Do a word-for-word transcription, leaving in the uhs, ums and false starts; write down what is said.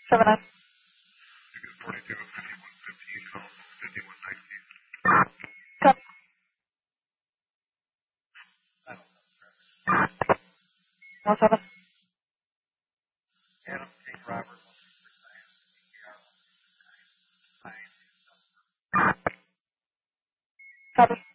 seven nine. forty-two, fifty-one fifteen, fifty-one nineteen. Copy. one seven. Adam K. Robert. Copy.